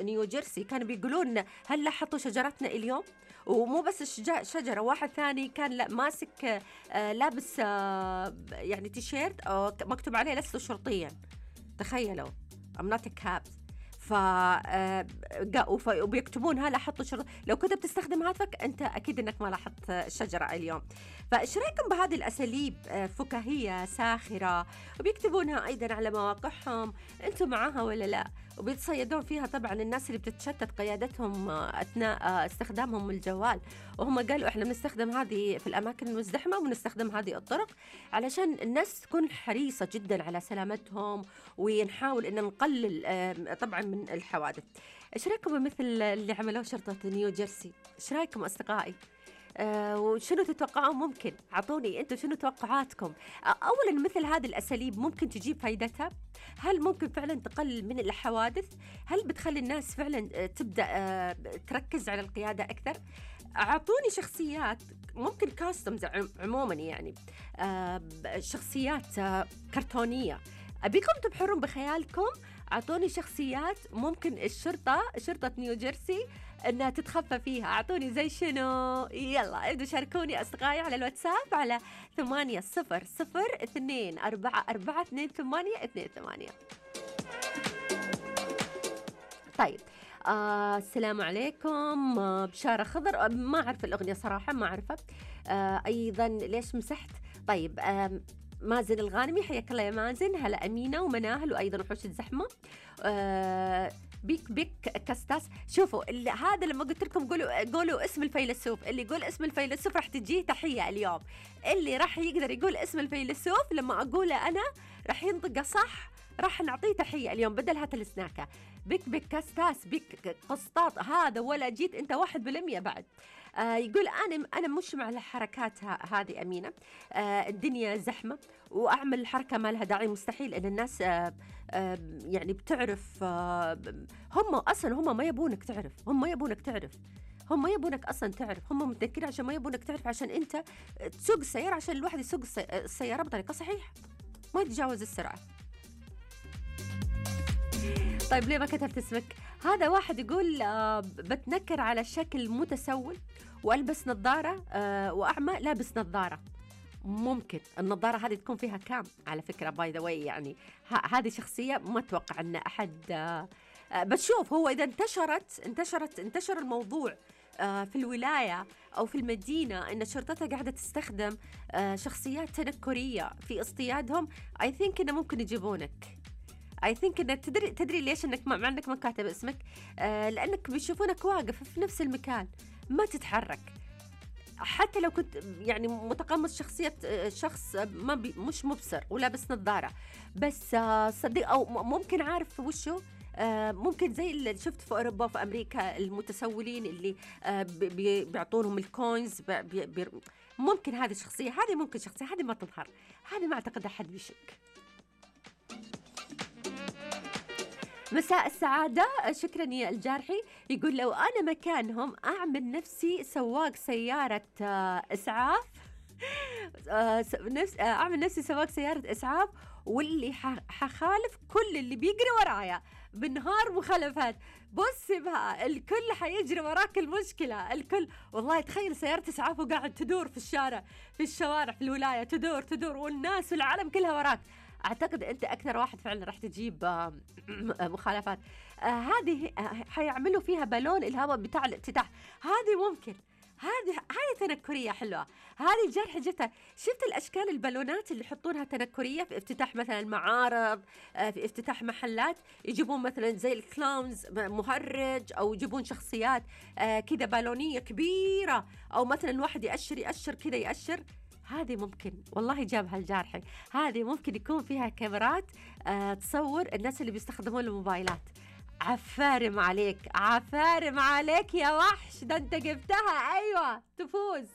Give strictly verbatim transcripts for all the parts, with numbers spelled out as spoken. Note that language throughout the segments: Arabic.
نيوجيرسي كانوا بيقولون هل لاحظتوا شجرتنا اليوم؟ ومو بس الشجا- شجرة، واحد ثاني كان لا- ماسك آه، لابس آه، يعني تيشيرت آه، مكتوب عليه لست شرطيا. تخيلوا I'm not a cab. ف آه، قا- وف- وبيكتبونها لاحظتوا شرط. لو كنت بتستخدم هاتفك انت اكيد انك ما لاحظت الشجره اليوم. فايش رايكم بهذه الاساليب آه، فكاهيه ساخره وبيكتبونها ايضا على مواقعهم؟ انتم معاها ولا لا؟ وبيتصيدون فيها طبعا الناس اللي بتتشتت قيادتهم آه، اثناء آه، استخدامهم الجوال. وهم قالوا احنا بنستخدم هذه في الاماكن المزدحمه وبنستخدم هذه الطرق علشان الناس تكون حريصه جدا على سلامتهم، ونحاول ان نقلل آه، طبعا من الحوادث. ايش رايكم بمثل اللي عملوه شرطه نيوجيرسي؟ ايش رايكم اصدقائي؟ آه وشنو تتوقعون؟ ممكن اعطوني انتم شنو توقعاتكم. آه اولا مثل هذه الاساليب ممكن تجيب فايدتها؟ هل ممكن فعلا تقلل من الحوادث؟ هل بتخلي الناس فعلا آه تبدا آه تركز على القياده اكثر؟ اعطوني شخصيات ممكن كاستمز عموما، يعني آه شخصيات آه كرتونيه. أبيكم تبحرون بخيالكم. أعطوني شخصيات ممكن الشرطة شرطة نيوجيرسي أنها تتخفى فيها. أعطوني زي شنو؟ يلا ابدوا شاركوني أصدقائي على الواتساب على ثمانية صفر صفر اثنين أربعة أربعة اثنين ثمانية اثنين ثمانية. طيب آه السلام عليكم. آه بشارة خضر، آه ما أعرف الأغنية صراحة، ما أعرفها. آه أيضا ليش مسحت؟ طيب آه مازن الغانمي، حياك الله يا مازن. هلا أمينة ومناهل وأيضا وحوش الزحمة. آه بيك بيك كاستاس. شوفوا هذا لما قلت لكم قولوا قولوا اسم الفيلسوف، اللي يقول اسم الفيلسوف راح تجيه تحية اليوم. اللي راح يقدر يقول اسم الفيلسوف لما أقوله أنا راح ينطقه صح، راح نعطيه تحية اليوم بدل هات السناكة. بيك بيك كاستاس بيك قسطاط هذا، ولا جيت انت واحد بالمية بعد. آه يقول انا انا مش مع الحركات هذه امينه. آه الدنيا زحمه واعمل الحركه ما لها داعي، مستحيل ان الناس آه آه يعني بتعرف. آه هم اصلا هم ما يبونك تعرف، هم ما يبونك تعرف هم ما يبونك اصلا تعرف. هم متذكرين عشان ما يبونك تعرف، عشان انت تسوق السياره، عشان الواحد يسوق السياره بطريقه صحيحه ما يتجاوز السرعه. طيب ليه ما كتبت اسمك؟ هذا واحد يقول آه بتنكر على شكل متسول والبس نظاره آه واعمى لابس نظاره. ممكن النظاره هذه تكون فيها كام على فكره، باي ذا واي، يعني هذه شخصيه ما اتوقع ان احد آه آه بتشوف. هو اذا انتشرت انتشرت انتشر الموضوع آه في الولايه او في المدينه ان شرطتها قاعده تستخدم آه شخصيات تنكريه في اصطيادهم، اي ثينك انه ممكن يجيبونك. اي ثينك انك تدري تدري ليش انك مع انك ما كاتب اسمك؟ آه لانك بيشوفونك واقف في نفس المكان ما تتحرك، حتى لو كنت يعني متقمص شخصية شخص ما بي مش مبصر ولابس نظارة، بس آه صدق او ممكن عارف وشه. آه ممكن زي اللي شفت في أوروبا وفي أمريكا المتسولين اللي آه بي بيعطونهم الكوينز بي بي ممكن هذه الشخصية، هذه ممكن شخصية هذه ما تظهر، هذه ما أعتقد أحد بيشك. مساء السعادة، شكرا يا الجارحي. يقول لو أنا مكانهم أعمل نفسي سواق سيارة إسعاف أعمل نفسي سواق سيارة إسعاف واللي حخالف كل اللي بيجري ورايا بالنهار مخالفات. بص بها الكل حيجري وراك، المشكلة الكل. والله تخيل سيارة إسعاف وقاعد تدور في الشارع في الشوارع في الولاية، تدور تدور والناس والعالم كلها وراك. أعتقد أنت أكثر واحد فعلا راح تجيب مخالفات. هذه حيعملوا فيها بالون الهواء بتاع الافتتاح، هذه ممكن، هذه هذه تنكرية حلوة. هذه جرح جدا. شفت الأشكال البالونات اللي يحطونها تنكرية في افتتاح مثلا معارض، في افتتاح محلات، يجيبون مثلا زي الكلاونز مهرج، أو يجيبون شخصيات كذا بالونية كبيرة، أو مثلا واحد يأشر يأشر كذا يأشر. هذه ممكن والله جابها الجارحي، هذه ممكن يكون فيها كاميرات آه تصور الناس اللي بيستخدمون الموبايلات. عفارم عليك عفارم عليك يا وحش، ده انت جبتها. ايوه تفوز.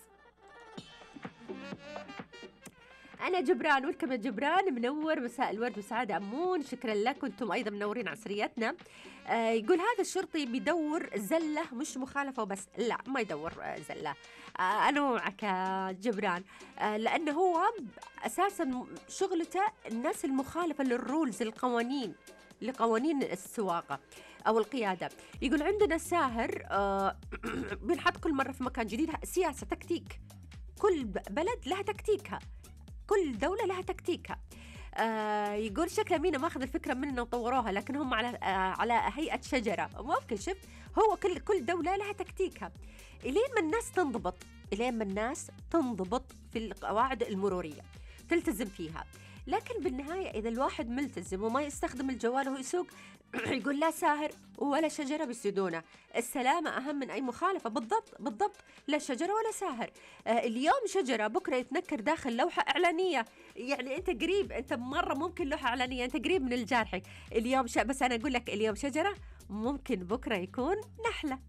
أنا جبران، ولكم يا جبران، منور. مساء الورد والسعادة أمون، شكرا لك، كنتم أيضا منورين عصريتنا. آه يقول هذا الشرطي بيدور زلة مش مخالفة وبس. لا ما يدور زلة. آه أنا معك يا جبران. آه لأنه هو أساسا شغلته الناس المخالفة للرولز، القوانين لقوانين السواقة. أو القيادة. يقول عندنا ساهر آه بنحط كل مرة في مكان جديد، سياسة تكتيك، كل بلد لها تكتيكها، كل دولة لها تكتيكها. آه يقول شكل مينا ماخذ الفكرة مننا وطوروها، لكن هم على آه على هيئة شجرة. ممكن شفت، هو كل كل دولة لها تكتيكها. إلين ما الناس تنضبط، إلين ما الناس تنضبط في القواعد المرورية تلتزم فيها. لكن بالنهاية إذا الواحد ملتزم وما يستخدم الجوال وهو يسوق يقول لا ساهر ولا شجرة بيسدونه. السلامة أهم من أي مخالفة. بالضبط بالضبط، لا شجرة ولا ساهر. آه اليوم شجرة بكرة يتنكر داخل لوحة إعلانية. يعني أنت قريب، أنت مرة ممكن لوحة إعلانية، أنت قريب من الجارحة. اليوم ش... بس أنا أقول لك اليوم شجرة، ممكن بكرة يكون نحلة.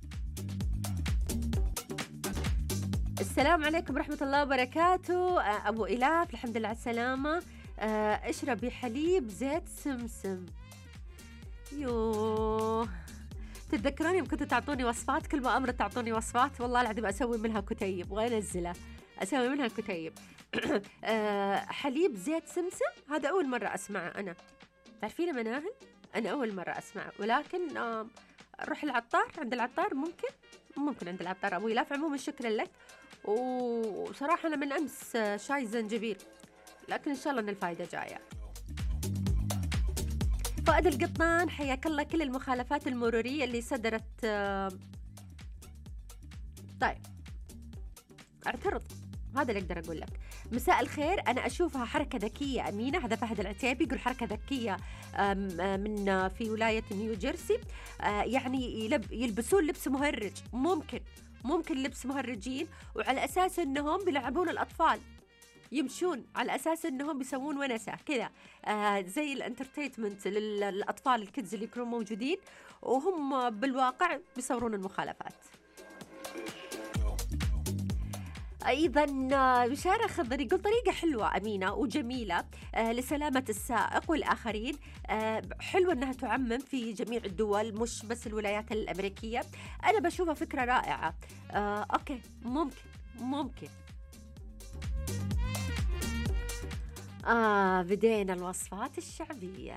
السلام عليكم ورحمة الله وبركاته. آه أبو إلاف الحمد لله على السلامة. آه اشربي حليب زيت سمسم. يوه، تتذكروني يوم كنتوا تعطوني وصفات، كل ما أمر تعطوني وصفات والله العظيم أسوي منها كتيب وأنزلها، أسوي منها كتيب. آه حليب زيت سمسم هذا أول مرة أسمعه أنا. تعرفين مناهل؟ أنا أول مرة أسمعه، ولكن آه نروح العطار، عند العطار ممكن ممكن عند العطار أبو إلاف. عموما شكرا لك. وصراحة أنا من أمس شاي زنجبيل، لكن إن شاء الله أن الفائدة جاية. فؤاد القطان حياك الله. كل المخالفات المرورية اللي صدرت، طيب اعترض، هذا اللي أقدر أقول لك. مساء الخير، أنا أشوفها حركة ذكية أمينة. هذا فهد العتيبي يقول حركة ذكية من في ولاية نيو جيرسي. يعني يلبسون لبس مهرج، ممكن ممكن لبس مهرجين، وعلى أساس أنهم بيلعبون الأطفال، يمشون على أساس أنهم بيسوون ونسة كذا، آه زي الانترتينمنت للأطفال الكيدز اللي يكونوا موجودين، وهم بالواقع بيصورون المخالفات. أيضا بشارة خضر يقول طريقة حلوة أمينة وجميلة آه لسلامة السائق والآخرين. آه حلوة أنها تعمم في جميع الدول مش بس الولايات الأمريكية. أنا بشوفها فكرة رائعة. آه أوكي، ممكن ممكن آه بدينا الوصفات الشعبية.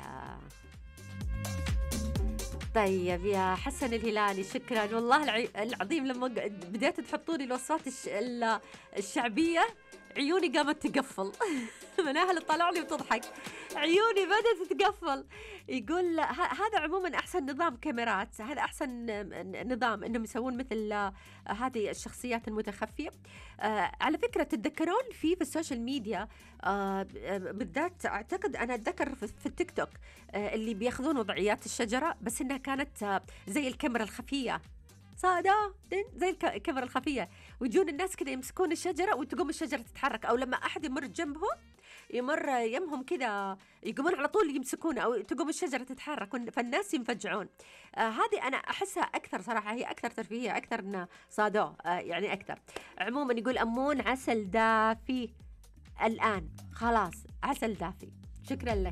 طيب يا حسن الهلالي شكرا والله العظيم، لما بديت تحطوني الوصفات الش... الشعبية عيوني قامت تقفل. مناهل طالع لي وتضحك، عيوني بدأت تتقفل. يقول هذا عموما أحسن نظام كاميرات، هذا أحسن نظام إنهم يسوون مثل هذه الشخصيات المتخفية. آه على فكرة تتذكرون في في السوشيال ميديا آه بالذات، أعتقد أنا أتذكر في, في التيك توك آه اللي بياخذون وضعيات الشجرة، بس إنها كانت آه زي الكاميرا الخفية، صادة زي الكاميرا الخفية، ويجون الناس كذا يمسكون الشجرة وتقوم الشجرة تتحرك، أو لما أحد يمر جنبهم يمر يمهم كذا يقومون على طول يمسكونه، أو تقوم الشجرة تتحرك فالناس ينفجعون. آه هذه أنا أحسها أكثر صراحة، هي أكثر ترفيهية أكثر إنها صادة آه يعني أكثر. عموما يقول أمون عسل دافي الآن، خلاص عسل دافي، شكرا لك.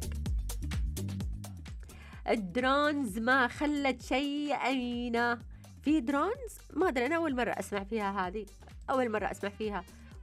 الدرونز ما خلت شيء أمينة. في درونز ما أدري، أنا أول مرة أسمع فيها، هذه أول مرة أسمع فيها.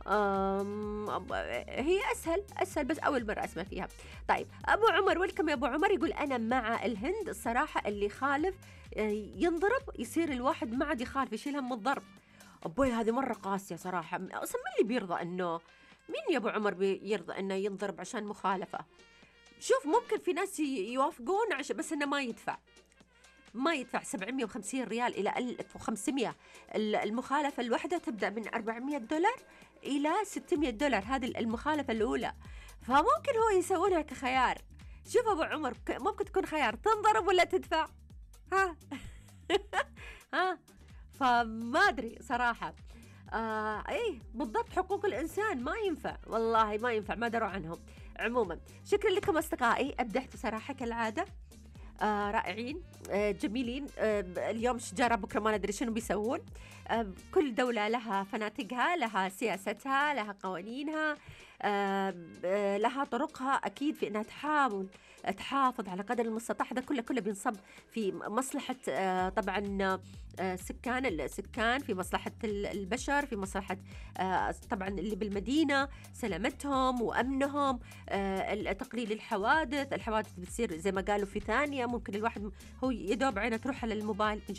هي أسهل أسهل بس أول مرة أسمع فيها. طيب أبو عمر، ولكم يا أبو عمر، يقول أنا مع الهند الصراحة، اللي خالف ينضرب، يصير الواحد ما عاد يخالف، يشيل هم الضرب. أبوي هذه مرة قاسية صراحة. أصلا من اللي بيرضى إنه، مين يا أبو عمر بيرضى إنه ينضرب عشان مخالفة؟ شوف ممكن في ناس يوافقون عشان بس إنه ما يدفع ما يدفع سبعمية وخمسين ريال إلى ألف وخمسمية. المخالفة الواحدة تبدأ من أربعمية دولار إلى ستمية دولار، هذه المخالفة الأولى، فممكن هو يسوونها كخيار. شوف أبو عمر، ممكن تكون خيار، تنضرب ولا تدفع؟ ها ها فما أدري صراحة. آه إيه بالضبط، حقوق الإنسان ما ينفع، والله ما ينفع، ما دروا عنهم. عموما شكرا لكم أصدقائي، أبدحتوا صراحة كالعادة. آه رائعين، آه جميلين. آه اليوم شجرة، بكرة ما ندري شنو بيسوون. آه كل دولة لها فناتقها، لها سياستها، لها قوانينها. آه، ب- آه، لها طرقها أكيد في إنها تحاول تحافظ على قدر المستطاع. ده كله كله بينصب في مصلحة آه، طبعا آه، سكان السكان، في مصلحة ال- البشر، في مصلحة آه، طبعا اللي بالمدينة، سلامتهم وأمنهم، آه، تقليل الحوادث. الحوادث بتصير زي ما قالوا في ثانية، ممكن الواحد هو يدوب عينه تروح على الموبايل